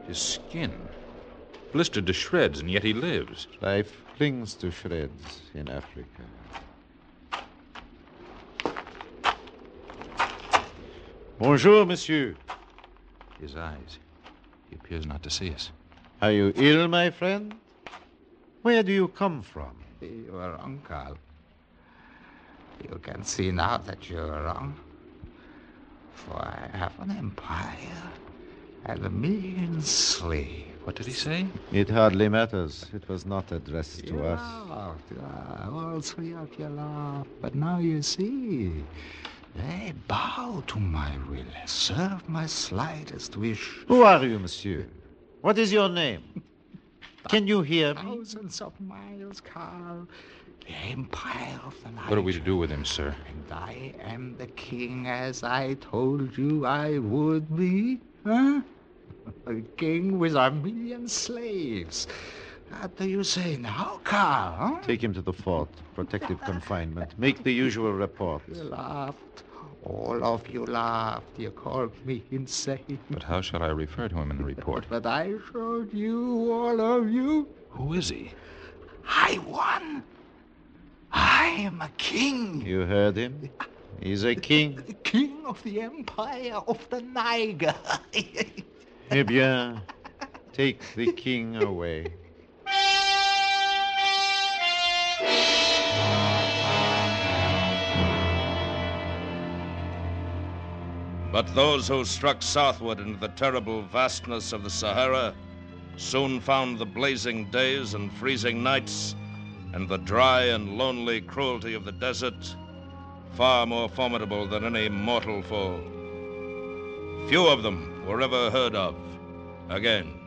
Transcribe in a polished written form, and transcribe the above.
His skin, blistered to shreds, and yet he lives. Life clings to shreds in Africa. Bonjour, monsieur. His eyes. He appears not to see us. Are you ill, my friend? Where do you come from? You are wrong, Carl. You can see now that you are wrong. For I have an empire and 1,000,000 slaves. What did he say? It hardly matters. It was not addressed to us. All three of you laugh. But now you see. They bow to my will, serve my slightest wish. Who are you, monsieur? What is your name? Can you hear me? Thousands of miles, Carl. The empire of the night. What are we to do with him, sir? And I am the king as I told you I would be. Huh? A king with 1,000,000 slaves. What do you say now, Carl? Huh? Take him to the fort. Protective confinement. Make the usual report. You laughed. All of you laughed. You called me insane. But how shall I refer to him in the report? But I showed you, all of you. Who is he? I won. I am a king. You heard him? He's a king. The king of the empire of the Niger. Eh bien, take the king away. But those who struck southward into the terrible vastness of the Sahara soon found the blazing days and freezing nights and the dry and lonely cruelty of the desert far more formidable than any mortal foe. Few of them were ever heard of again.